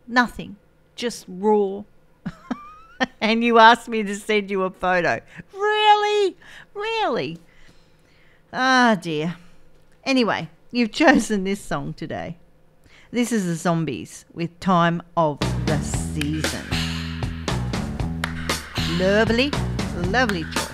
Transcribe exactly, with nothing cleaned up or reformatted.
nothing, just raw. And you asked me to send you a photo. Really? Really? Ah, dear. Anyway, you've chosen this song today. This is the Zombies with Time of the Season. Lovely, lovely choice.